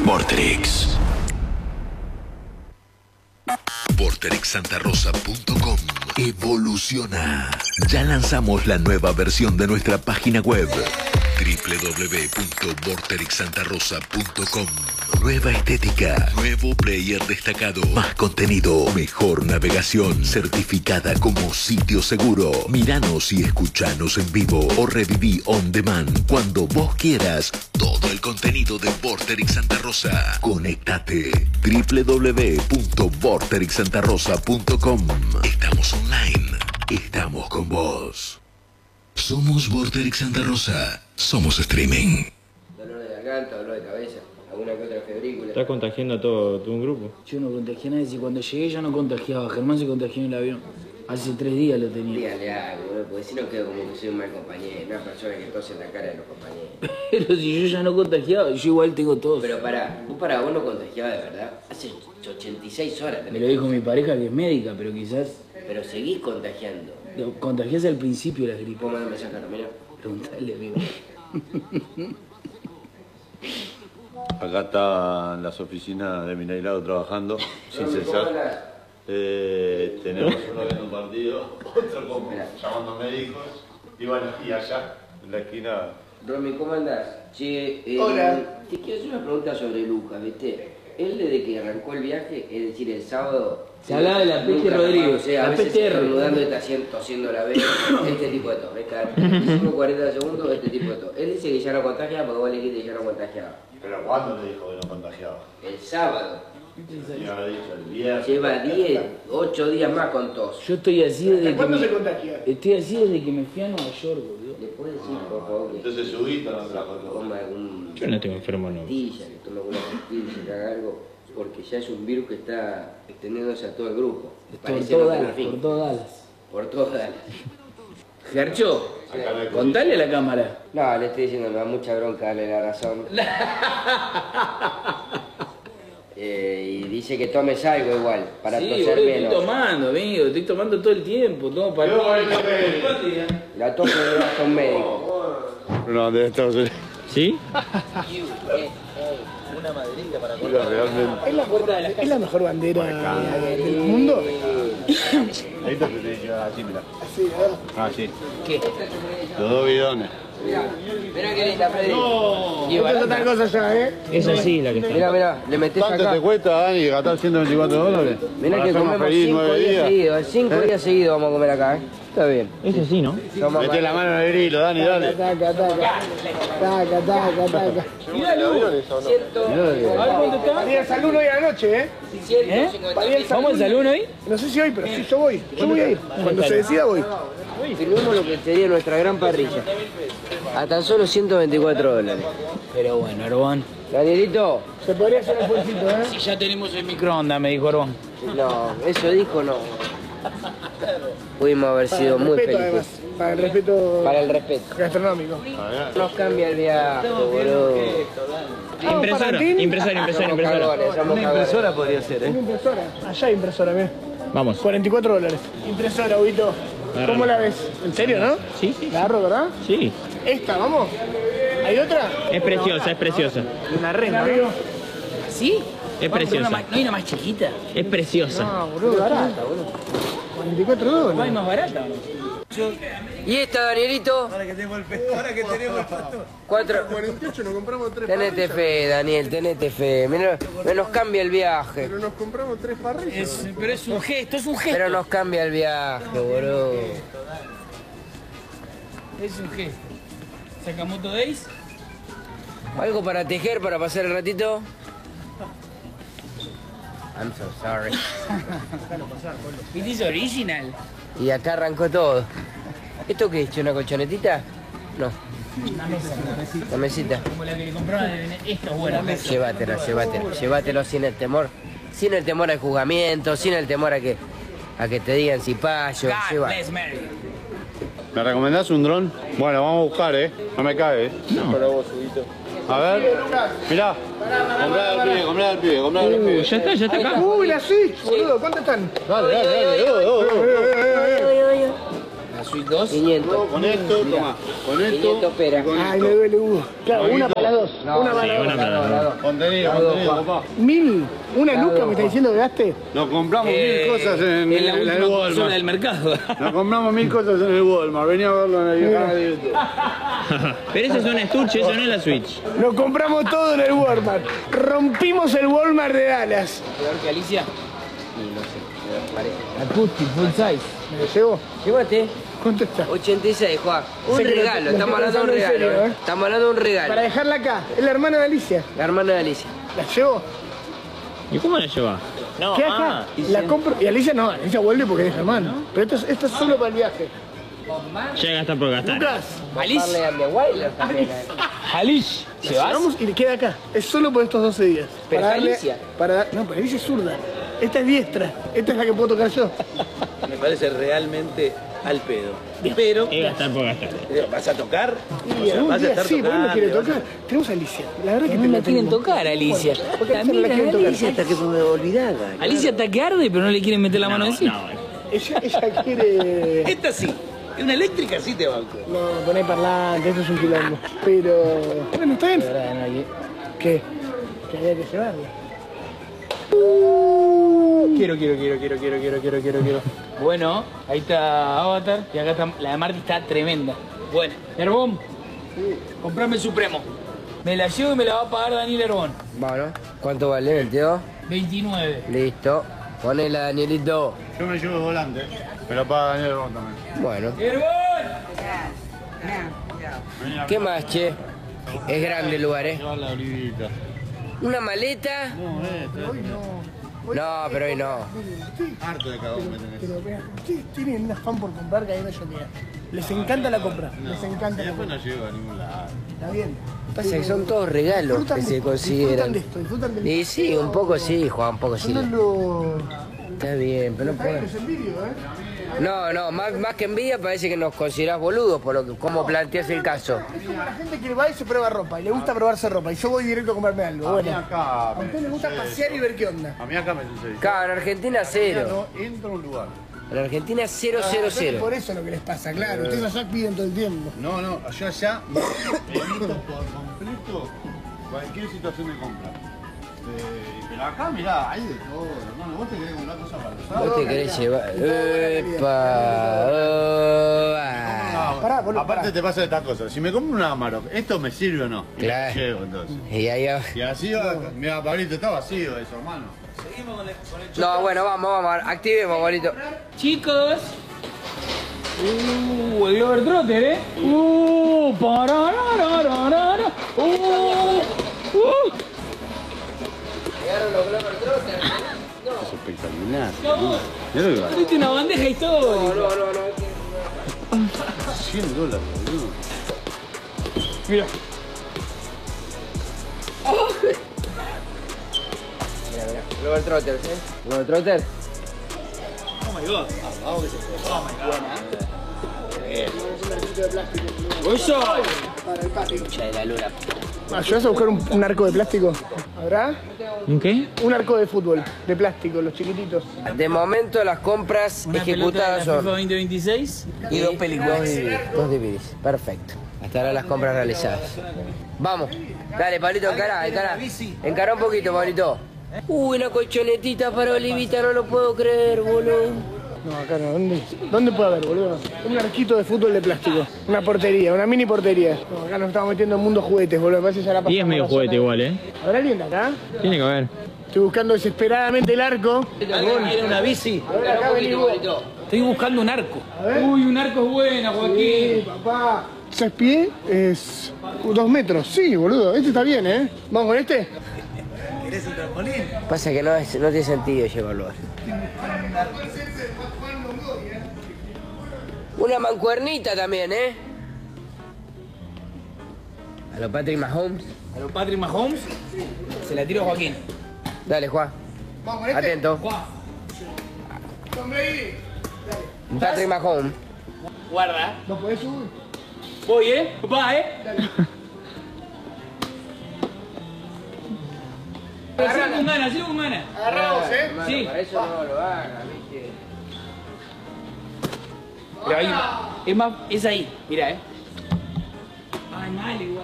Vorterix. VorterixSantaRosa.com. Evoluciona. Ya lanzamos la nueva versión de nuestra página web www.vorterixsantarosa.com. Nueva estética, nuevo player destacado, más contenido, mejor navegación, certificada como sitio seguro. Míranos y escuchanos en vivo o reviví on demand cuando vos quieras todo el contenido de Vorterix Santa Rosa. Conéctate www.vorterixsantarosa.com. Estamos online, estamos con vos. Somos Vorterix Santa Rosa, somos streaming. Dolor de garganta, dolor de cabeza, alguna que otra febrícula. ¿Estás contagiando a todo un grupo? Yo no contagié a nadie, si cuando llegué ya no contagiaba. Germán se contagió en el avión. Hace 3 días lo tenía. Dígale algo, boludo, porque si no quedo como que soy un mal compañero, una persona que tose en la cara de los compañeros. Pero si yo ya no contagiaba, yo igual tengo tos. Pero vos no contagiabas de verdad. Hace 86 horas tenés. Me lo dijo mi pareja que es médica, pero quizás... Pero seguís contagiando. Contagiás al principio de la gripe. ¿Puedo mandar un mensaje a Romero? Preguntale, amigo. Acá están las oficinas de Mineirado trabajando sin cesar. Tenemos uno viendo un partido, otro como llamando médicos y bueno, y allá en la esquina. Romy, ¿cómo andás? Che, hola. Te quiero hacer una pregunta sobre Lucas, ¿viste? Él desde que arrancó el viaje, es decir, el sábado... Se hablaba de la peste Rodrigo, O sea, a la veces peste está mudando y está tosiendo a la vez, este tipo de tos. ¿Ves? Cada 35 40 segundos, este tipo de tos. Él dice que ya no contagia porque vos le dijiste que ya no contagiaba. ¿Pero cuándo le dijo que no contagiaba? El sábado. Y ahora dicho el viernes. Lleva 8 días más con tos. Yo estoy así desde que... ¿Cuándo se contagia? Estoy así desde que me fui a Nueva York, boludo. ¿Le puedes decir, por favor, que Entonces subiste no trajo todo. toma algún... Yo no estoy enfermo, no. pastilla, que tome alguna pastilla, que haga algo? Porque ya es un virus que está extendiéndose a todo el grupo. Por Parece no todo tener Dallas, fin. por todo Dallas. Por todo Dallas. Gercho, contale a la cámara. No, le estoy diciendo, me da mucha bronca darle la razón. Y dice que tomes algo igual, para Sí, toser boludo, menos. estoy tomando, amigo, estoy tomando todo el tiempo, todo para... La tos me gasta un médico. No, de Estados Unidos. ¿Sí? Una maderita para Mira, realmente. ¿Es la mejor bandera del mundo? Ahí te lleva así, mira. Sí, ¿verdad? Ah, sí. ¿Qué? Los dos bidones. Mirá qué linda, Freddy. No, esto es otra cosa ya, ¿eh? Es así la que está. Mirá, le metés ¿Cuánto acá. te cuesta, Dani, gastar $124? Mirá Para que hacernos comemos feliz 5 9 días días. seguidos. 5 días seguidos vamos a comer acá, ¿eh? Está bien. Es así, ¿no? Somos Mete la mano en el grilo, Dani, dale. Taca, taca. Taca, taca, taca. Paría el salón hoy a la noche, ¿eh? Paría el salón. ¿Vamos al salón hoy? No sé si hoy, pero sí, yo voy. Yo voy a ir. Cuando se decida voy. Firmemos lo que sería nuestra gran parrilla. A tan solo $124. Pero bueno, Arbón. Danielito, Se podría hacer el esfuercito, ¿eh? Si ya tenemos el microondas, me dijo Arbón. no, eso dijo no. Pudimos haber sido muy Respeto, felices. además. Para el respeto Para el respeto. gastronómico. Nos cambia el viaje, boludo. Impresora, impresora. Somos Una cagones. impresora podría ser, Una impresora. Allá hay impresora, ¿ves? Vamos. $44. Impresora, Huguito. ¿Cómo la ves? ¿En serio, no? Sí, sí. La agarro, ¿verdad? Sí. Esta, vamos. ¿Hay otra? Es preciosa, es preciosa. Una Venga, amigo. ¿Sí? Es preciosa. ¿No hay una más chiquita? Es preciosa. No, boludo, barata, boludo. $44. ¿No hay más barata o no? ¿Y esta, Danielito? Ahora que tenemos el pastor. 48 nos compramos 3 Tenete parrillas. fe, Daniel, tenete fe. Me nos cambia el viaje. Pero nos compramos 3 parrillas. Pero es un gesto, es un gesto. Pero nos cambia el viaje, boludo. Es un gesto. Sakamoto Days. ¿Algo para tejer, para pasar el ratito? I'm so sorry. It is original. Y acá arrancó todo. ¿Esto qué es? ¿Una colchonetita? No, Una mesa, la mesita. como la que le compraron de Esto es bueno. Llévatelo sin el temor. Sin el temor al juzgamiento, sin el temor a que te digan si payo. God Llévatelo. bless Mary. ¿Me recomendás un dron? Bueno, vamos a buscar, No me cae, A ver. Mirá. Comprá al pibe. Ya está acá. Uy, la Switch, boludo. ¿Cuánto están? Dale. suite 2. 500. Con esto, toma. Con esto. 500 peras. Ay, me duele Hugo. Claro, una para las dos. No, una para sí, las una dos. para las dos. Contenido, papá. 1000. Una luca me está diciendo que gaste. Nos compramos 1000 cosas en Es la el última consola Walmart. del mercado. Nos compramos 1000 cosas en el Walmart. Venía a verlo en el canal de YouTube. Pero eso es un estuche, eso no es la Switch. Lo compramos todo en el Walmart. Rompimos el Walmart de Dallas. Peor que Alicia. Y no sé, me parece. Acoustic, full size. ¿Me lo llevo? Llévate. ¿Cuánto está? 86, Juan. Un Sé que lo regalo, estoy estamos hablando de un pensando en regalo. serio, ¿eh? Estamos hablando de un Para regalo. dejarla acá. Es la hermana de Alicia. La hermana de Alicia. ¿La llevo? ¿Y cómo la lleva? No, ¿Qué acá? La compro. Y Alicia no, Alicia vuelve porque es hermana. Pero esto es solo para el viaje. ya gasta por gastar. Lucas, Alicia. Darle a mi Weiler también. Alice, ¿se vas? vamos y queda acá. Es solo por estos 12 días. Pero Para es darle- Alicia. No, pero Alicia es zurda. Esta es diestra. Esta es la que puedo tocar yo. Me parece realmente al pedo. Pero, Es gastar por gastar. ¿vas a tocar? Y O sea, algún vas a día estar sí, porque no tocando. quiere tocar. Tenemos a Alicia. La verdad que No te la quieren tengo. tocar, Alicia. Porque a Alicia no la quieren tocar. Hasta que me olvidaba. Alicia está que arde, pero no le quieren meter la mano encima. No, Ella quiere. Esta sí. Una eléctrica sí te banco. No, poné parlante, esto es un quilombo. Pero. Bueno, está bien. ¿Qué? Que había que llevarla. Quiero. Bueno, ahí está Avatar y acá está, la de Marty está tremenda. Bueno, Herbón, comprame el Supremo. Me la llevo y me la va a pagar Daniel Herbón. Bueno, ¿cuánto vale, 22? 29. Listo. Ponela, Danielito. Yo me llevo el volante. Me lo paga Daniel Ron también. Bueno. ¡Herbón! ¿Qué más, che? Es grande el lugar, ¿eh? Lleva la olivita. Una maleta. No, No, pero hoy no. harto de cagón me tenés. Pero vean, ustedes tienen un afán por comprar que ahí no yo queda. Les encanta la compra. Les encanta Y la después compra. no llego a ningún lado. Está bien. Pasa que son todos regalos Disfrutan que de se esto, consideran. disfrutan de esto, disfrutan del- Y sí, un poco sí, Juan, un poco sí. Yo no lo. Está bien, pero no Está bien, puedo. los envidio, ¿eh? No, más que envidia parece que nos considerás boludos por lo que, cómo planteas el caso. Es como la gente que va y se prueba ropa y le gusta probarse ropa y yo voy directo a comprarme algo. A mí Bueno, acá. a usted le gusta pasear y ver qué onda. A mí acá me sucede. Claro, en Argentina Yo cero. no entro a un lugar. En Argentina 000. Por eso es lo que les pasa, claro. Ustedes allá piden todo el tiempo. No, yo allá evito por completo cualquier situación de compra. Pero acá, mirá, hay de todo, hermano. Vos te querés comprar cosas para los Vos te querés llevar. Epa. Pará, boludo, Aparte pará. te pasa esta cosa, si me compro un Amarok, ¿esto me sirve o no? Claro. Llego entonces. Y ahí va. Y así va, mira, Pablito, está vacío eso, hermano. No, bueno, vamos, activemos, bolito. Chicos. El Glover Trotter, ¿eh? Pararararara. Llegaron los Glover Trotter. Es espectacular. Chabón, Mira lo que vale. trajiste una bandeja histórica. No. $100, boludo. Mira. Mira, Glover Trotter, ¿eh? Glover Trotter. Eso. Mucha de la luna. ¿Ayudás a buscar un arco de plástico? ¿Habrá? ¿Un qué? Un arco de fútbol, de plástico, los chiquititos. De momento las compras Una pelota de ejecutadas la FIFA son 2026 y dos películas. Dos DVDs, perfecto. Hasta ahora las compras realizadas. Vamos, dale, Pablito, encará. Encará un poquito, Pablito. Uy, una colchonetita para Olivita, no lo puedo creer, boludo. No, acá no. ¿Dónde puede haber, boludo? Un arquito de fútbol de plástico. Una portería, una mini portería. No, acá nos estamos metiendo en mundo juguetes, boludo. Me parece que ya la pasamos Y es medio la zona. juguete igual, ¿eh? ¿Habrá alguien de acá? Tiene que haber. Estoy buscando desesperadamente el arco. ¿Alguien quiere una bici? A ver, acá vení vos. Estoy buscando un arco. A ver. Uy, un arco es buena, Sí, Joaquín. papá. 6 pies es 2 metros. Sí, boludo. Este está bien, ¿eh? ¿Vamos con este? ¿Querés un trampolín? Pasa que no tiene sentido llevarlo así. Una mancuernita también, ¿eh? A lo Patrick Mahomes. A los Patrick Mahomes se la tiro a Joaquín. Dale, Juan. Vamos con este. Atento. Juan, Patrick Mahomes. guarda. ¿No podés subir? Voy, Va, Hacelo con ganas, hacelo con ganas. Agarramos, ¿eh? Hermano, Sí. para eso no lo hagas, ¿viste? Pero ahí, Es más, es ahí, mira, Ay, mal igual.